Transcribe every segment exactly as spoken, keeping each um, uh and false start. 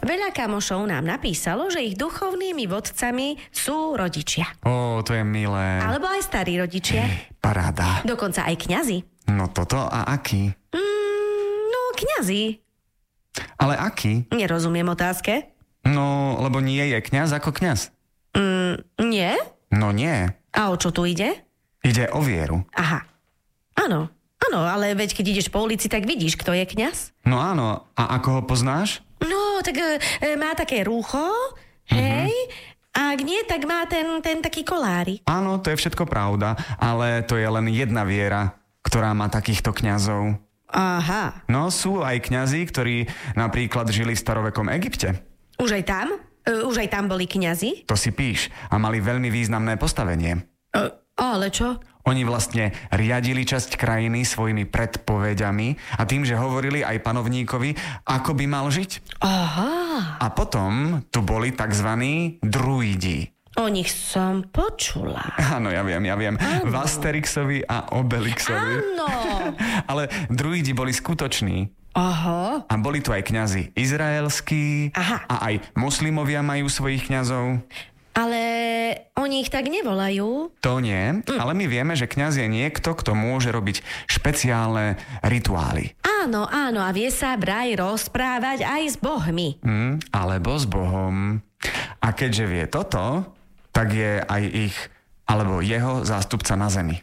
Veľa kamošov nám napísalo, že ich duchovnými vodcami sú rodičia. Ó, to je milé. Alebo aj starí rodičia. Paráda. Dokonca aj kňazi. No toto a aký? Mm, no, kňazi. Ale aký? Nerozumiem otázke. No, lebo nie je kňaz ako kňaz. Mm, nie? No nie. A o čo tu ide? Ide o vieru. Aha. Áno. Áno, ale veď keď ideš po ulici, tak vidíš, kto je kňaz. No áno. A ako ho poznáš? No, tak e, má také rúcho, hej, mm-hmm. A ak nie, tak má ten, ten taký kolárik. Áno, to je všetko pravda, ale to je len jedna viera, ktorá má takýchto kňazov. Aha. No sú aj kňazi, ktorí napríklad žili v starovekom Egypte. Už aj tam? E, už aj tam boli kňazi? To si píš. A mali veľmi významné postavenie. E, ale čo? Oni vlastne riadili časť krajiny svojimi predpoveďami a tým, že hovorili aj panovníkovi, ako by mal žiť. Aha. A potom tu boli takzvaní druidi. O nich som počula. Áno, ja viem, ja viem. Áno. V Asterixovi a Obelixovi. Áno. Ale druidi boli skutoční. Aha. A boli tu aj kňazi izraelskí. Aha. A aj moslimovia majú svojich kňazov. Ale oni ich tak nevolajú. To nie, mm. ale my vieme, že kňaz je niekto, kto môže robiť špeciálne rituály. Áno, áno, a vie sa vraj rozprávať aj s bohmi. Mm, alebo s Bohom. A keďže vie toto, tak je aj ich, alebo jeho zástupca na zemi.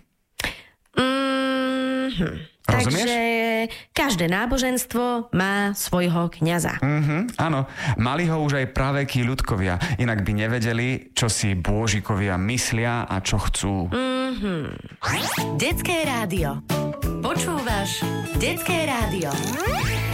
Mhm. Rozumieš? Takže každé náboženstvo má svojho kňaza. Mhm, áno. Mali ho už aj pravekí ľudkovia, inak by nevedeli, čo si bôžikovia myslia a čo chcú. Mhm. Detské rádio. Počúvaš Detské rádio.